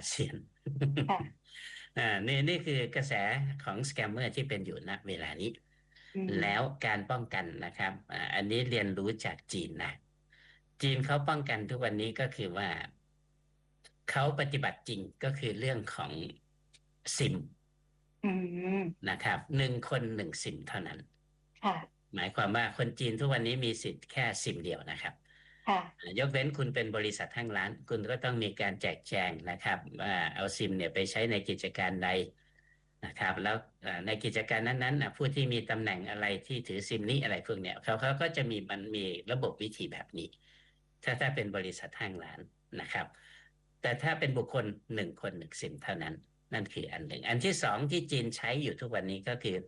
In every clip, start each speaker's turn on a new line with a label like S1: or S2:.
S1: เซียน
S2: ค่ะ
S1: นี่คือกระแสของสแกมเมอร์ที่เป็นอยู่ณเวลานี้
S2: อื
S1: แล้ว
S2: ม
S1: การป้องกันนะครับอันนี้เรียนรู้จากจีนนะจีนเขาป้องกันทุกวันนี้ก็คือว่าเขาปฏิบัติจริงก็คือเรื่องของซิม
S2: อืม
S1: นะครับ1 คน 1 ซิมเท่านั้น
S2: ค่ะ
S1: หมายความว่าคนจีนทุกวันนี้มีสิทธิ์แค่ซิมเดียวนะครับ
S2: ค่ะ
S1: ยกเว้นคุณเป็นบริษัทห้างร้านคุณก็ต้องมีการแจกแจงนะครับว่าเอาซิมเนี่ยไปใช้ในกิจการใดนะครับแล้วในกิจการนั้นๆผู้ที่มีตำแหน่งอะไรที่ถือซิมนี้อะไรพวกเนี้ยเขาก็จะมีระบบวิธีแบบนี้ถ้าเป็นบริษัทห้างร้านนะครับแต่ถ้าเป็นบุคคล1 คน 1 ซิมเท่านั้นนั่นคืออันหนึ่งอันที่สองที่จีนใช้อยู่ทุกวันนี้ก็คือ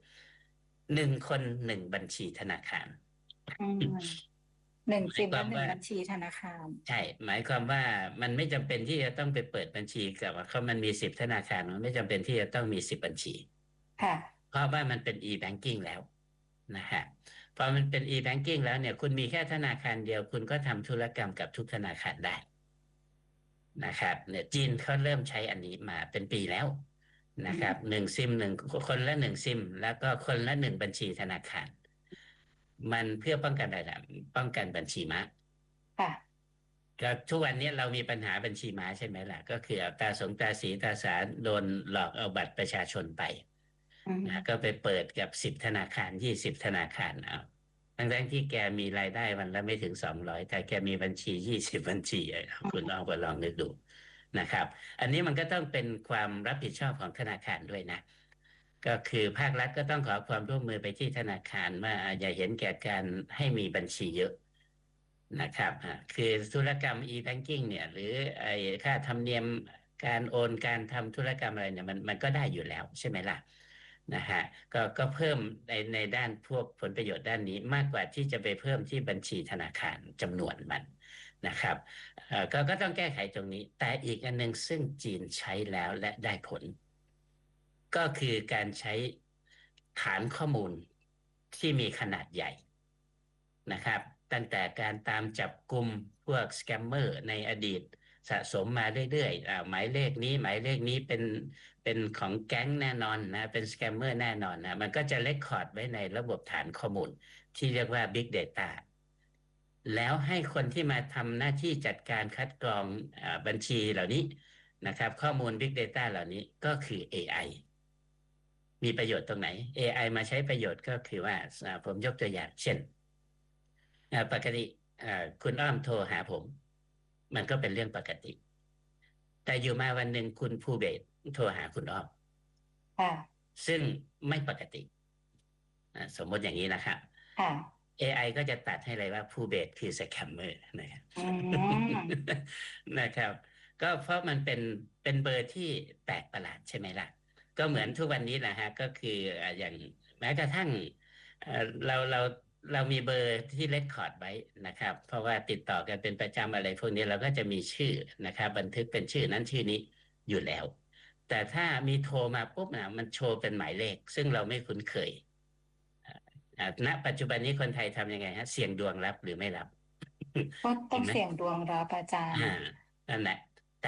S1: 1 คน 1 บัญชีธนาคาร
S2: อืมหนึ่ง
S1: หมาย
S2: ซิมและหนึ่ง
S1: ความว่า
S2: บัญชีธนาคาร
S1: ใช่หมายความว่ามันไม่จำเป็นที่จะต้องไปเปิดบัญชีกับเขามันมี10 ธนาคารมันไม่จำเป็นที่จะต้องมี10 บัญชี
S2: ค่ะ
S1: เพราะว่ามันเป็น e-banking แล้วนะฮะพอมันเป็น e-banking แล้วเนี่ยคุณมีแค่ธนาคารเดียวคุณก็ทำธุรกรรมกับทุกธนาคารได้นะครับเนี่ยจีนเขาเริ่มใช้อันนี้มาเป็นปีแล้ว
S2: อื
S1: นะครับ
S2: ม
S1: 1 ซิม 1 คนละ 1 ซิมแล้วก็คนละ 1 บัญชีธนาคารมันเพื่อป้องกันอะไรล่ะป้องกันบัญชีม้า
S2: ค่ะ
S1: ก็ทุกวันนี้เรามีปัญหาบัญชีม้าใช่ไหมล่ะก็คือเอาตาสีตาสาโดนหลอกเอาบัตรประชาชนไป
S2: อืม
S1: นะก็ไปเปิดกับ10 ธนาคาร20 ธนาคารเอาทั้งที่แกมีรายได้วันละไม่ถึง200แต่แกมีบัญชี20 บัญชีคุณลองไปลองนึกดูนะครับอันนี้มันก็ต้องเป็นความรับผิดชอบของธนาคารด้วยนะก็คือภาครัฐก็ต้องขอความร่วมมือไปที่ธนาคารว่าอย่าเห็นแก่การให้มีบัญชีเยอะ นะครับคือธุรกรรม e-banking เนี่ยหรือไอ้ค่าธรรมเนียมการโอนการทำธุรกรรมอะไรเนี่ยมันก็ได้อยู่แล้วใช่ไหมล่ะนะฮะก็เพิ่มในด้านพวกผลประโยชน์ด้านนี้มากกว่าที่จะไปเพิ่มที่บัญชีธนาคารจำนวนมันนะครับก็ต้องแก้ไขตรงนี้แต่อีกอันหนึ่งซึ่งจีนใช้แล้วและได้ผล ก็คือการใช้ฐานข้อมูลที่มีขนาดใหญ่นะครับตั้งแต่การตามจับกลุ่มพวกสแกมเมอร์ในอดีตสะสมมาเรื่อยๆหมายเลขนี้เป็นของแก๊งแน่นอนนะเป็นสแกมเมอร์แน่นอนนะมันก็จะเรคคอร์ดไว้ในระบบฐานข้อมูลที่เรียกว่า Big Data แล้วให้คนที่มาทำหน้าที่จัดการคัดกรองบัญชีเหล่านี้นะครับข้อมูล Big Data เหล่านี้ก็คือ AI มีประโยชน์ตรงไหน AI มาใช้ประโยชน์ก็คือว่าผมยกตัวอย่างเช่นปกติคุณอ้อมโทรหาผมมันก็เป็นเรื่องปกติแต่อยู่มาวันหนึ่งคุณภูเบศรโทรหาคุณอ้อม
S2: ค่ะ
S1: ซึ่งไม่ปกติสมมติอย่างนี้นะครับ
S2: ค่ะ
S1: AI ก็จะตัดให้เลยว่าภูเบศรคือสแคมเมอร์นะครับ
S2: อืม
S1: นะครับก็เพราะมันเป็นเบอร์ที่แปลกประหลาดใช่ไหมล่ะก็เหมือนทุกวันนี้แหละฮะก็คืออย่างแม้กระทั่งเอ่อเราเราเรามีเบอร์ที่เรคคอร์ดไว้นะครับเพราะว่าติดต่อกันเป็นประจำอะไรพวกนี้เราก็จะมีชื่อนะครับบันทึกเป็นชื่อนั้นชื่อนี้อยู่แล้วแต่ถ้ามีโทรมาปุ๊บนะมันโชว์เป็นหมายเลขซึ่งเราไม่คุ้นเคยณปัจจุบันนี้คนไทยทำยังไงฮะเสี่ยงดวงรับหรือไม่รับ
S2: ก็
S1: จริงไหม
S2: ต้องเสี่ยงดวงรับอาจา
S1: อ่า
S2: รย์
S1: นั่นแหละแต่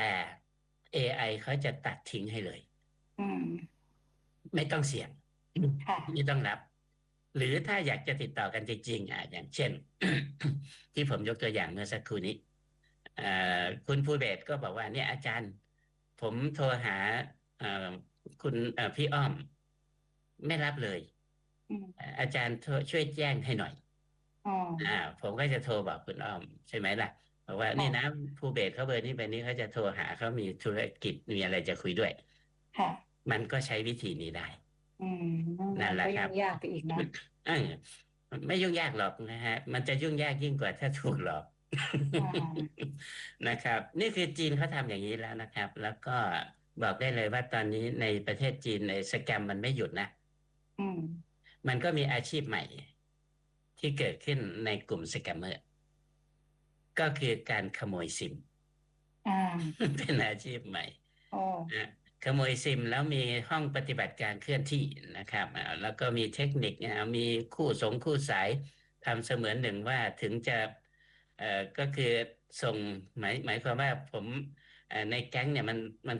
S1: AI เขาจะตัดทิ้งให้เลย
S2: อืม
S1: ไม่ต้องเสี่ยงไม่
S2: ค่ะ
S1: ต้องรับหรือถ้าอยากจะติดต่อกันจริงๆอย่างเช่นที่ผมยกตัวอย่างเมื่อสักครู่นี้เอ่คุณภูเบศรก็บอกว่าเนี่ยอาจารย์ผมโทรหาเอ่อคุณพี่อ้อมไม่รับเลย
S2: อืม
S1: อาจารย์ช่วยแจ้งให้หน่อย
S2: อ๋อ
S1: อ่าผมก็จะโทรบอกคุณอ้อมใช่ไหมล่ะบอกว่านี่นะ
S2: ค่ะ
S1: ภูเบศรเขาเบอร์นี้เขาจะโทรหาเขามีธุรกิจมีอะไรจะคุยด้วย
S2: ค่ะ
S1: มันก็ใช้วิธีนี้ได้
S2: อืม
S1: นั่
S2: มัน
S1: นแหละครับ
S2: ก็ยุ่งยากไปอีกเนาะ
S1: เออไม่ยุ่งยากหรอกนะฮะมันจะยุ่งยากยิ่งกว่าถ้าถูกหลอก
S2: อ่า
S1: นะครับนี่คือจีนเขาทำอย่างนี้แล้วนะครับแล้วก็บอกได้เลยว่าตอนนี้ในประเทศจีนในสแกมมันไม่หยุดนะ
S2: อืม
S1: มันก็มีอาชีพใหม่ที่เกิดขึ้นในกลุ่มสแกมเมอร์ก็คือการขโมยซิม
S2: อ่า
S1: เป็นอาชีพใหม่
S2: โอ้
S1: นะขโมยซิมแล้วมีห้องปฏิบัติการเคลื่อนที่นะครับแล้วก็มีเทคนิคมีคู่สายทำเสมือนหนึ่งว่าถึงจะก็คือส่งหมายความว่าผมในแก๊งเนี่ยมัน